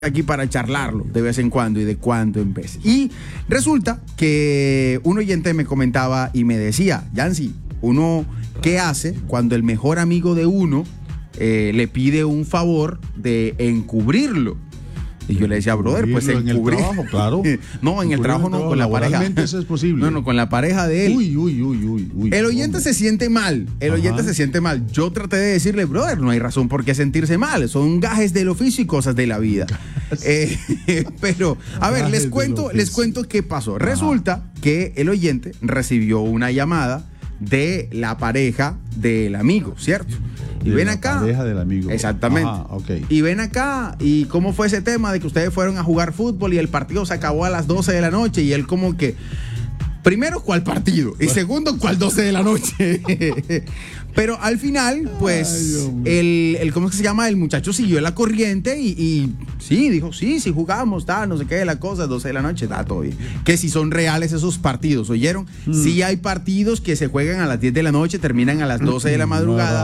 aquí para charlarlo de vez en cuando y de cuando en vez. Y resulta que un oyente me comentaba y me decía, Yancy, uno, ¿qué hace cuando el mejor amigo de uno le pide un favor de encubrirlo? Y yo le decía, brother, pues en el trabajo, claro. No, en el trabajo no, con la pareja. Eso es posible. No, con la pareja de él. Uy. El oyente se siente mal. Yo traté de decirle, brother, no hay razón por qué sentirse mal. Son gajes del oficio y cosas de la vida. Pero, a ver, les cuento qué pasó. Resulta que el oyente recibió una llamada de la pareja del amigo, ¿cierto? Y ven acá. La pareja del amigo. Exactamente. Okay. Y ven acá, ¿y cómo fue ese tema de que ustedes fueron a jugar fútbol y el partido se acabó a las 12 de la noche? Y él como que, primero, ¿cuál partido? Y segundo, ¿cuál 12 de la noche? Pero al final, pues, ¿cómo es que se llama? El muchacho siguió la corriente y sí, dijo, sí jugamos, no sé qué, la cosa, 12 de la noche, todo bien. Que si son reales esos partidos, ¿oyeron? Sí hay partidos que se juegan a las 10 de la noche, terminan a las 12 de la madrugada.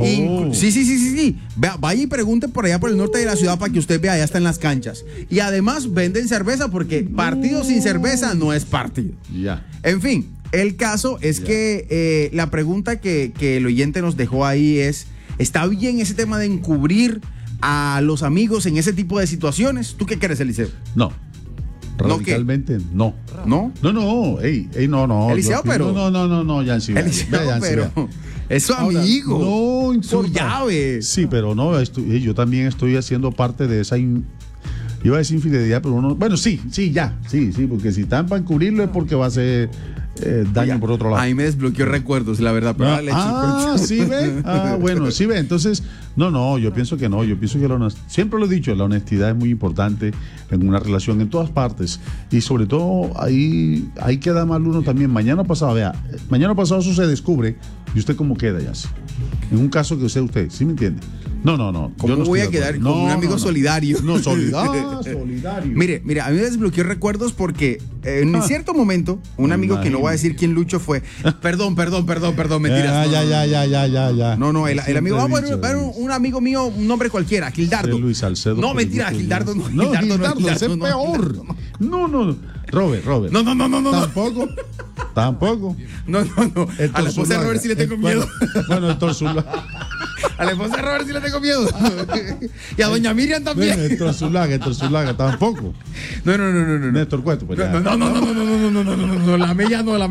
Sí. Vaya y pregunte por allá por el norte de la ciudad para que usted vea, allá están las canchas. Y además venden cerveza porque partido sin cerveza no es partido. Ya. En fin. El caso es que la pregunta que el oyente nos dejó ahí es, ¿está bien ese tema de encubrir a los amigos en ese tipo de situaciones? ¿Tú qué crees, Eliseo? No. Radicalmente no. ¿No? No. No. Eliseo, pero... No, Yancy. Eliseo, pero... Es su amigo. No importa. Su llave. Sí, pero no, yo también estoy haciendo parte de esa... Iba a decir infidelidad, pero uno... Bueno, sí, porque si están para encubrirlo es porque va a ser... daño por otro lado. Ahí me desbloqueó recuerdos, la verdad. Pero sí ve. Bueno, sí ve. Entonces, no, yo pienso que no. Yo pienso que siempre lo he dicho, la honestidad es muy importante en una relación, en todas partes. Y sobre todo, ahí queda mal uno también. Mañana pasado eso se descubre. ¿Y usted cómo queda, ya? En un caso que usted, ¿sí me entiende? No. ¿Cómo voy a quedar como un amigo solidario? No, solidario. Mire, a mí me desbloqueó recuerdos porque en cierto momento, un amigo que no voy a decir quién Lucho fue. Perdón, mentiras. Ya. No, el amigo, vamos a poner un amigo mío, un nombre cualquiera, Gildardo. Luis Salcedo. No, mentira, Gildardo no. No, Gildardo, ese es peor. No. Robert. No. Tampoco. No. A la esposa de Robert sí le tengo miedo. Bueno, Héctor Zulaga. A la esposa de Robert sí le tengo miedo. Y a doña Miriam también. Héctor Zulaga, tampoco. No. Néstor Cueto, pues ya. No, la mella no.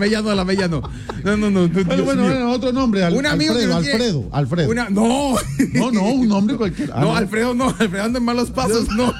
No. Bueno, otro nombre. Un amigo Alfredo. No, un nombre cualquiera. No, Alfredo anda en malos pasos, no.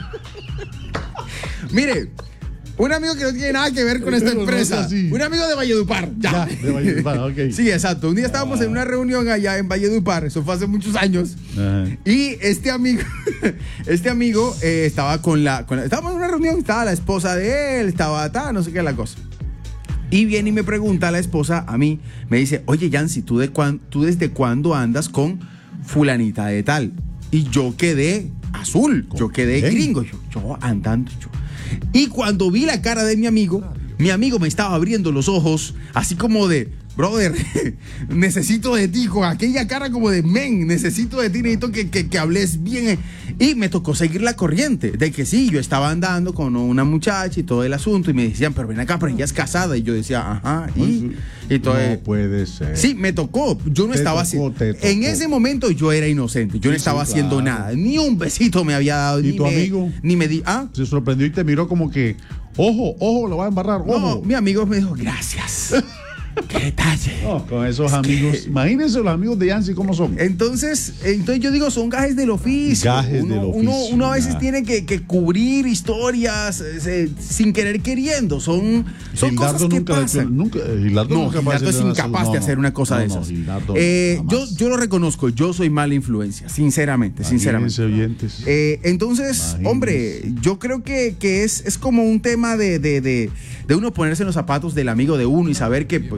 Mire, un amigo que no tiene nada que ver con esta empresa. Un amigo de Valledupar. Ya, de Valledupar, ok. Sí, exacto. Un día estábamos en una reunión allá en Valledupar. Eso fue hace muchos años. Ajá. Y este amigo estaba estábamos en una reunión, estaba la esposa de él, estaba no sé qué la cosa. Y viene y me pregunta a la esposa, a mí, me dice, oye, Yancy, ¿tú desde cuándo andas con fulanita de tal? Y yo quedé azul, yo quedé gringo, yo andando, Y cuando vi la cara de mi amigo me estaba abriendo los ojos, así como de, brother, necesito de ti, con aquella cara como de, necesito de ti, necesito que hables bien. Y me tocó seguir la corriente, de que sí, yo estaba andando con una muchacha y todo el asunto, y me decían, pero ven acá, pero ella es casada. Y yo decía, ajá, y todo. No puede ser. Sí, me tocó, yo no estaba haciendo. En ese momento yo era inocente, yo no estaba haciendo nada, ni un besito me había dado. ¿Y tu amigo? Ni me di. Se sorprendió y te miró como que, ojo, lo va a embarrar, ojo. No, mi amigo me dijo, gracias. ¡Qué detalle! No, con esos amigos, imagínense los amigos de Yancy cómo son. Entonces yo digo, son gajes del oficio. Uno a veces tiene que cubrir historias sin querer queriendo. Son cosas que pasan. Gildardo es incapaz de hacer una cosa de esas. Yo lo reconozco, yo soy mala influencia, sinceramente. Entonces, hombre, yo creo que es como un tema de uno ponerse en los zapatos del amigo de uno y saber que pues,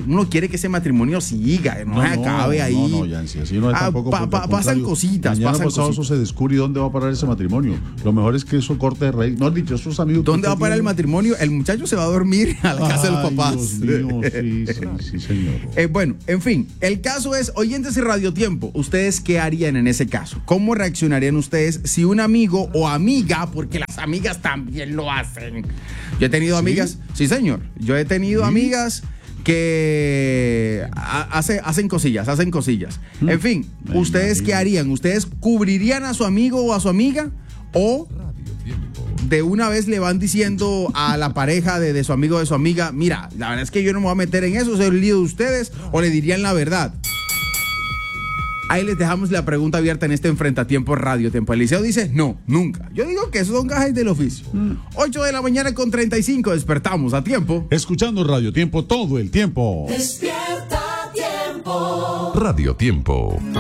uno quiere que ese matrimonio siga, no se acabe ahí. No, Yancy, así no es tampoco. Pasan cositas. Mañana pasan pasado cositas. eso se descubre y dónde va a parar ese matrimonio. Lo mejor es que eso corte de raíz. No has dicho, esos amigos. ¿Dónde va a parar el matrimonio? El muchacho se va a dormir a la casa de los papás. Dios mío, sí, señor. Bueno, en fin, el caso es, oyentes y radiotiempo, ¿ustedes qué harían en ese caso? ¿Cómo reaccionarían ustedes si un amigo o amiga, porque las amigas también lo hacen? Yo he tenido amigas, sí señor, yo he tenido amigas que hacen cosillas. En fin, ¿ustedes qué harían? ¿Ustedes cubrirían a su amigo o a su amiga? ¿O de una vez le van diciendo a la pareja de su amigo o de su amiga, mira, la verdad es que yo no me voy a meter en eso, es el lío de ustedes? ¿O le dirían la verdad? Ahí les dejamos la pregunta abierta en este Enfrentatiempo Radio Tiempo. Eliseo dice, no, nunca. Yo digo que esos son gajes del oficio. 8 de la mañana con 35, despertamos a tiempo. Escuchando Radio Tiempo todo el tiempo. Despierta Tiempo. Radio Tiempo.